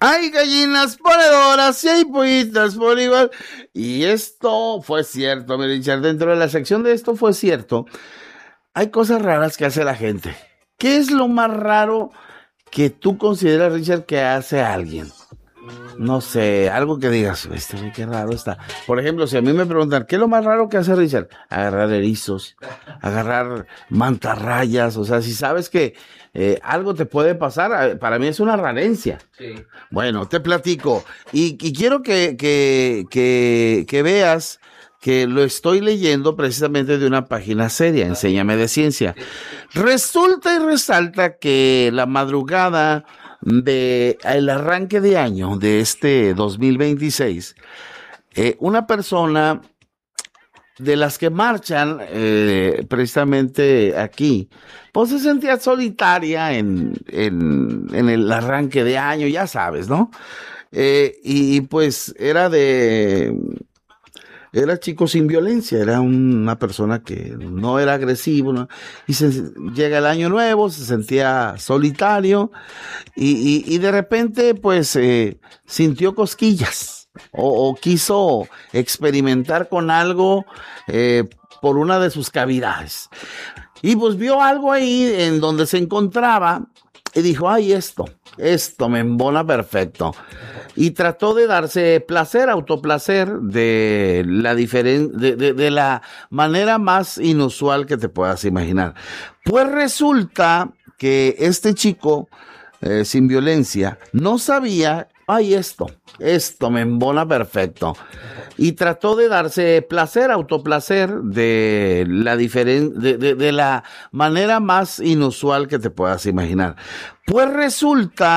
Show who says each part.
Speaker 1: Hay gallinas ponedoras y hay pollitas por igual. Y esto fue cierto, mi Richard. Dentro de la sección de esto fue cierto. Hay cosas raras que hace la gente. ¿Qué es lo más raro que tú consideras, Richard, que hace alguien? No sé, algo que digas, qué raro está. Por ejemplo, si a mí me preguntan, ¿qué es lo más raro que hace Richard? Agarrar erizos, agarrar mantarrayas, o sea, si sabes que algo te puede pasar, para mí es una rarencia.
Speaker 2: Sí.
Speaker 1: Bueno, te platico, y quiero que veas que lo estoy leyendo precisamente de una página seria, Enséñame de Ciencia. Resulta y resalta que la madrugada de el arranque de año de este 2026, una persona de las que marchan precisamente aquí, pues se sentía solitaria en el arranque de año, ya sabes, ¿no? Y pues era chico sin violencia, era una persona que no era agresivo, ¿no? Y llega el año nuevo, se sentía solitario y de repente pues sintió cosquillas o quiso experimentar con algo por una de sus cavidades. Y pues vio algo ahí en donde se encontraba y dijo, ay, esto me embona perfecto. Y trató de darse placer, autoplacer, de la manera más inusual que te puedas imaginar. Pues resulta que este chico, sin violencia, no sabía, ay, esto me embona perfecto. Y trató de darse placer, autoplacer, de la manera más inusual que te puedas imaginar. Pues resulta